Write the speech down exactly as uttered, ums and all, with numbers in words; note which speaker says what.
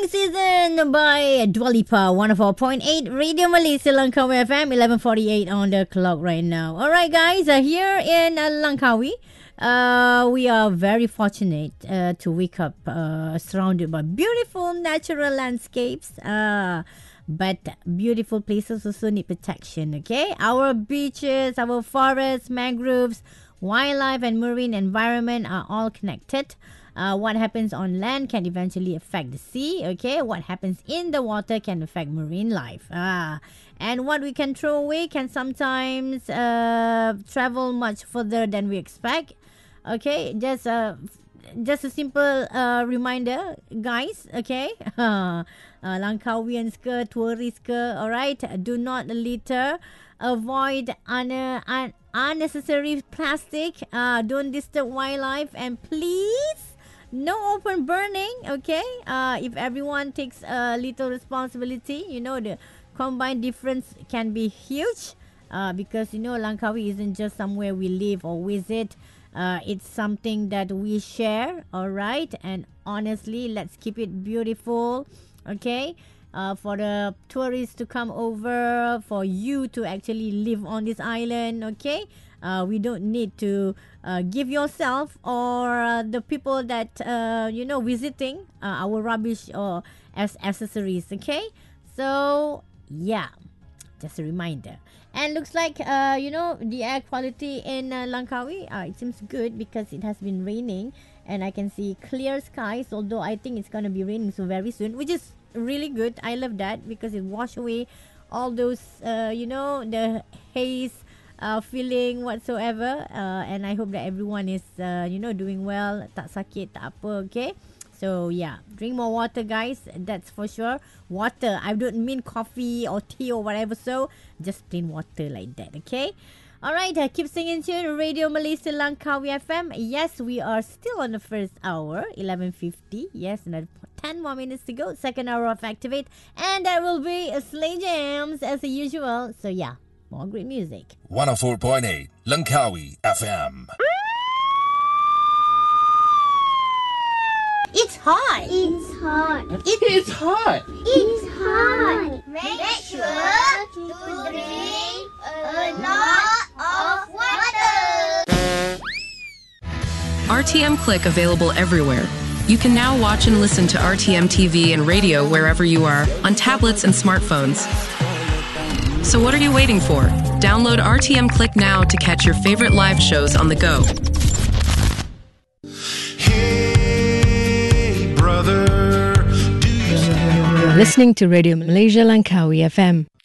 Speaker 1: Spring Season by Dua Lipa, one oh four point eight Radio Malaysia, Langkawi F M, eleven forty-eight on the clock right now. Alright guys, uh, here in uh, Langkawi, uh, we are very fortunate uh, to wake up uh, surrounded by beautiful natural landscapes. Uh, but beautiful places also need protection, okay? Our beaches, our forests, mangroves, wildlife and marine environment are all connected. Uh, what happens on land can eventually affect the sea, okay? What happens in the water can affect marine life. Ah, and what we can throw away can sometimes uh, travel much further than we expect. Okay, just a, just a simple uh, reminder, guys, okay? uh, Langkawians ke, tourists ke, alright? Do not litter. Avoid un- un- unnecessary plastic. Uh, don't disturb wildlife. And please, no open burning, okay? Uh, if everyone takes a little responsibility, you know, the combined difference can be huge. Uh, because, you know, Langkawi isn't just somewhere we live or visit. Uh, it's something that we share, all right? And honestly, let's keep it beautiful, okay? Uh, for the tourists to come over, for you to actually live on this island, okay? Uh, we don't need to uh, give yourself or uh, the people that, uh, you know, visiting uh, our rubbish or as accessories, okay? So, yeah, just a reminder. And looks like, uh, you know, the air quality in uh, Langkawi, uh, it seems good because it has been raining and I can see clear skies, although I think it's going to be raining so very soon, which is really good. I love that because it washes away all those, uh, you know, the haze uh, feeling whatsoever. Uh, and I hope that everyone is, uh, you know, doing well. Tak sakit, tak apa, okay? So, yeah, drink more water, guys. That's for sure. Water. I don't mean coffee or tea or whatever. So, just plain water like that, okay? Alright, uh, keep singing tune. Radio Malaysia Langkawi F M. Yes, we are still on the first hour, eleven fifty. Yes, another ten more minutes to go. Second hour of Activate. And there will be a Slay Jams as usual. So, yeah, more great music.
Speaker 2: one oh four point eight Langkawi F M.
Speaker 3: It's hot.
Speaker 4: It's hot.
Speaker 3: It's hot.
Speaker 4: It's hot.
Speaker 5: Make sure to drink a lot of water.
Speaker 6: R T M Click available everywhere. You can now watch and listen to R T M T V and radio wherever you are, on tablets and smartphones. So what are you waiting for? Download R T M Click now to catch your favorite live shows on the go.
Speaker 7: You're listening to Radio Malaysia Langkawi F M.